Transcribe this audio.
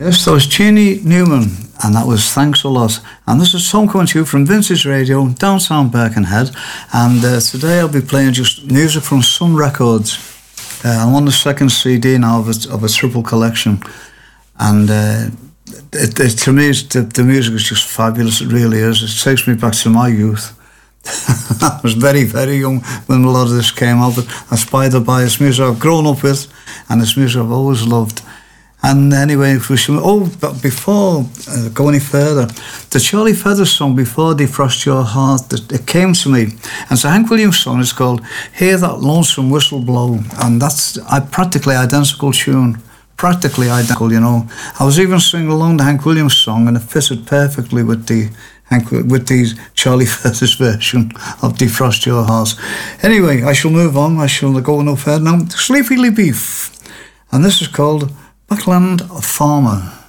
Yes, that was Jeannie Newman, and that was Thanks a Lot. And this is Tom coming to you from Vintage Radio, downtown Birkenhead. And today I'll be playing just music from Sun Records. I'm on the second CD now of a triple collection. And to me, the music is just fabulous, it really is. It takes me back to my youth. I was very, very young when a lot of this came out, but that's by the by. It's music I've grown up with, and it's music I've always loved. And anyway, but before go any further, the Charlie Feathers song, Before Defrost Your Heart, it came to me. And it's a Hank Williams song. It's called Hear That Lonesome Whistle Blow. And that's a practically identical tune. Practically identical, you know. I was even singing along the Hank Williams song, and it fitted perfectly with the Charlie Feathers version of Defrost Your Heart. Anyway, I shall move on. I shall go no further now. Sleepy Lee Beef. And this is called Backland Farmer.